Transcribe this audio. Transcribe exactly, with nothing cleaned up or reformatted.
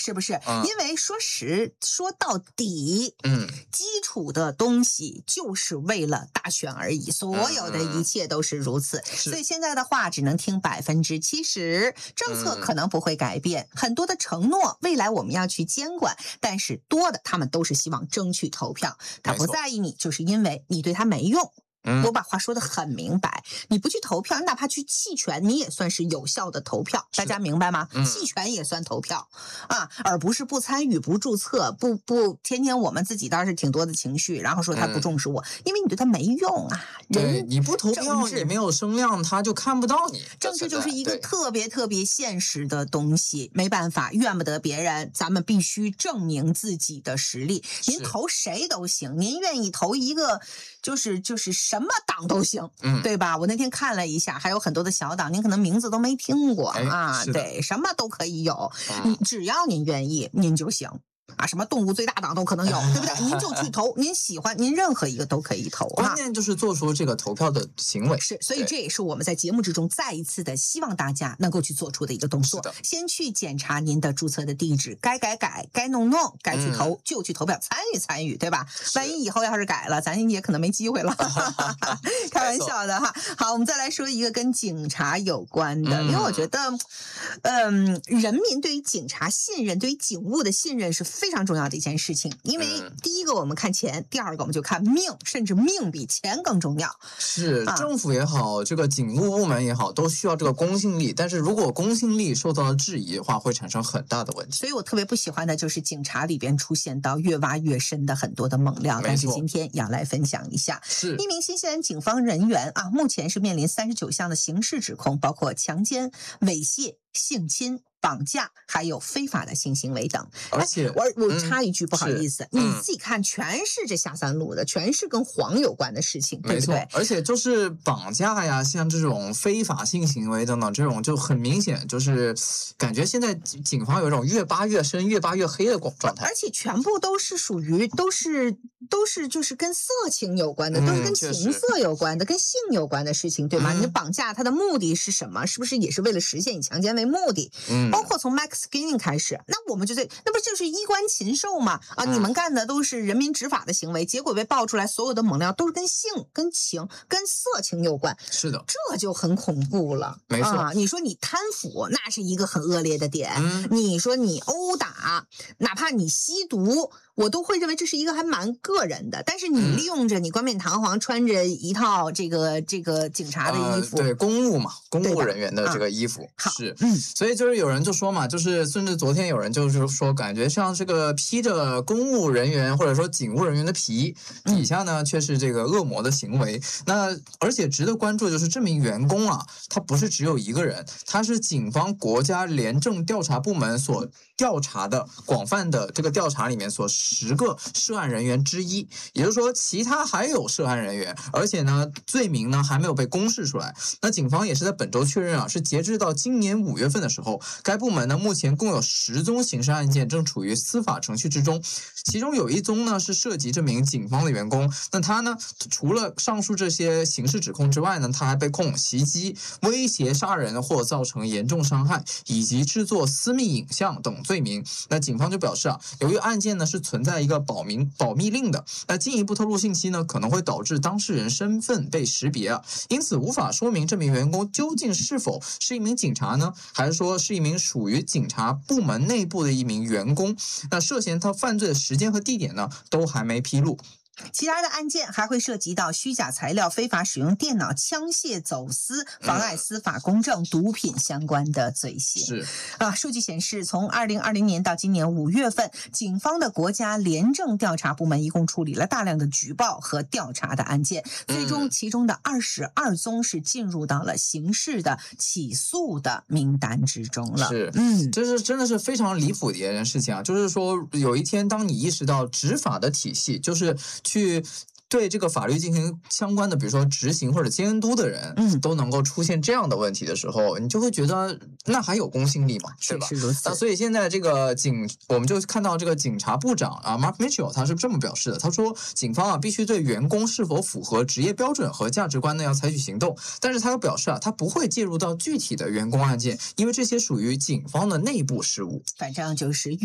是不是？ 嗯、 因为说实说到底， 嗯， 基础的东西就是为了大选而已，所有的一切都是如此。 嗯、 所以现在的话只能听百分之七十，政策可能不会改变，嗯、很多的承诺未来我们要去监管，但是多的他们都是希望争取投票，他不在意你，就是因为你对他没用。我把话说得很明白，你不去投票，你哪怕去弃权，你也算是有效的投票，大家明白吗？ 嗯、 弃权也算投票啊，而不是不参与、不注册、不不天天我们自己倒是挺多的情绪，然后说他不重视我，嗯、因为你对他没用啊。 对，你不投票，你没有声量，他就看不到你。 政治就是一个特别特别现实的东西，没办法，怨不得别人，咱们必须证明自己的实力。您投谁都行，您愿意投一个就是就是什么党都行， 嗯， 对吧？我那天看了一下，还有很多的小党，您可能名字都没听过、 哎、 啊，对，什么都可以有，嗯、你只要您愿意，您就行。啊，什么动物最大党都可能有，对不对？您就去投，您喜欢，您任何一个都可以投。 关键就是做出这个投票的行为。 是，所以这也是我们在节目之中再一次的希望大家能够去做出的一个动作。先去检查您的注册的地址，该改改，该弄弄，该去投、嗯、就去投票，参与参与，对吧？万一以后要是改了，咱也可能没机会了。开玩笑的哈。好，我们再来说一个跟警察有关的，嗯、因为我觉得，嗯，人民对于警察信任，对于警务的信任是非常重要的一件事情，因为第一个我们看钱，第二个我们就看命，甚至命比钱更重要。 是，政府也好，这个警务部门也好，都需要这个公信力，但是如果公信力受到了质疑的话，会产生很大的问题。 所以我特别不喜欢的就是警察里边出现到越挖越深的很多的猛料，但是今天要来分享一下。 是一名新西兰警方人员啊，目前是面临三十九项的刑事指控，包括强奸、猥亵、性侵、绑架，还有非法的性行为等。 而且， 我我插一句，嗯、不好意思， 嗯、 你自己看，全是这下三路的，全是跟黄有关的事情，对不对？ 而且就是绑架呀，像这种非法性行为等等，这种就很明显，就是感觉现在警方有一种越扒越深、越扒越黑的状态， 而且全部都是属于都是都是就是跟色情有关的， 嗯、 都是跟情色有关的，跟性有关的事情，对吗？嗯、你绑架它的目的是什么？是不是也是为了实现以强奸为目的？ 嗯。 包括从 Max Skinning 开始，那我们就在那不就是衣冠禽兽吗？啊，你们干的都是人民执法的行为，结果被爆出来，所有的猛料都是跟性、跟情、跟色情有关。 是的， 这就很恐怖了。 没错， 啊、你说你贪腐，那是一个很恶劣的点。 嗯、 你说你殴打，哪怕你吸毒，我都会认为这是一个还蛮个人的。但是你利用着你冠冕堂皇，穿着一套这个这个警察的衣服， 呃、对公务嘛，公务人员的这个衣服、 啊、 是， 嗯， 所以就是有人就说嘛，就是甚至昨天有人就是说，感觉像这个披着公务人员或者说警务人员的皮，底下呢却是这个恶魔的行为。那而且值得关注就是这名员工啊，他不是只有一个人，他是警方国家廉政调查部门所调查的广泛的这个调查里面所十个涉案人员之一，也就是说其他还有涉案人员，而且呢罪名呢还没有被公示出来。那警方也是在本周确认啊，是截至到今年五月份的时候，该部门呢目前共有十宗刑事案件正处于司法程序之中，其中有一宗呢是涉及这名警方的员工。那他呢除了上述这些刑事指控之外呢，他还被控袭击、威胁杀人或造成严重伤害以及制作私密影像等罪名。那警方就表示啊，由于案件呢是存在一个保密保密令的，那进一步透露信息呢可能会导致当事人身份被识别啊，因此无法说明这名员工究竟是否是一名警察呢，还是说是一名属于警察部门内部的一名员工。那涉嫌他犯罪的时间和地点呢都还没披露。 其他的案件还会涉及到虚假材料、非法使用电脑、枪械走私、妨碍司法公正、毒品相关的罪行。 是啊，数据显示，从二零二零年到今年五月份，警方的国家廉政调查部门一共处理了大量的举报和调查的案件，最终其中的二十二宗是进入到了刑事的起诉的名单之中了。 是， 嗯， 这是真的是非常离谱的一件事情啊！就是说，有一天当你意识到执法的体系就是去对这个法律进行相关的，比如说执行或者监督的人， 嗯， 都能够出现这样的问题的时候，你就会觉得那还有公信力吗？对吧？ 是如此。 那所以现在这个警，我们就看到这个警察部长啊 ，Mark Mitchell 他是这么表示的，他说，警方啊必须对员工是否符合职业标准和价值观呢要采取行动，但是他又表示啊，他不会介入到具体的员工案件，因为这些属于警方的内部事务。 反正就是。